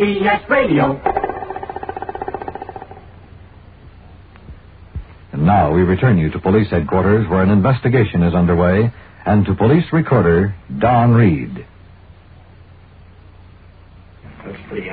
BS Radio. And now we return you to police headquarters where an investigation is underway, and to police recorder Don Reed.